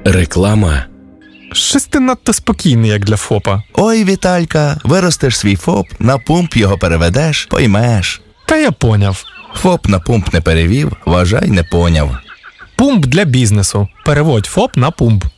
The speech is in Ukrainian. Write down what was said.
Реклама. Щось ти надто спокійний, як для ФОПа. Ой, Віталька, виростеш свій ФОП, на пумп його переведеш, поймеш. Та я поняв. ФОП на пумп не перевів, вважай, не поняв. Пумп для бізнесу. Переводь ФОП на пумп.